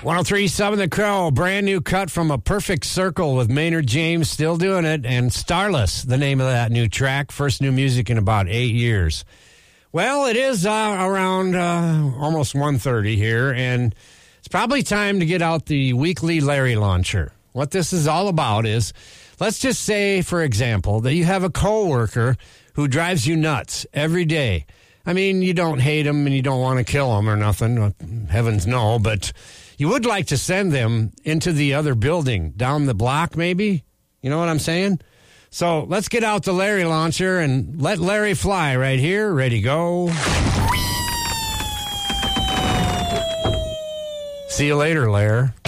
103.7 The Crow, brand new cut from A Perfect Circle with Maynard James, still doing it, and Starless, the name of that new track, first new music in about 8 years. Well, it is around almost 1:30 here, and it's probably time to get out the weekly Larry Launcher. What this is all about is, let's just say, for example, that you have a coworker who drives you nuts every day. I mean, you don't hate him and you don't want to kill him or nothing, heavens no, but you would like to send them into the other building, down the block maybe? You know what I'm saying? So let's get out the Larry Launcher and let Larry fly right here. Ready, go. See you later, Larry.